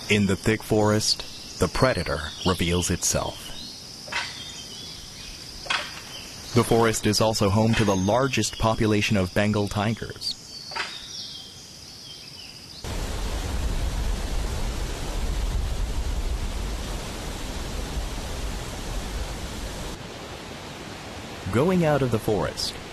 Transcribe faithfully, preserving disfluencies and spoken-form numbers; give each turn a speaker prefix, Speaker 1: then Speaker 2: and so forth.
Speaker 1: In the thick forest, the predator reveals itself. The forest is also home to the largest population of Bengal tigers. Going out of the forest,